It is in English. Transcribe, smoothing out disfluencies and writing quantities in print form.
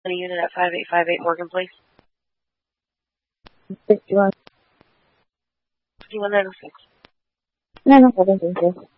a unit at 5858 Morgan Place. 51. 5196. No problem, thank you.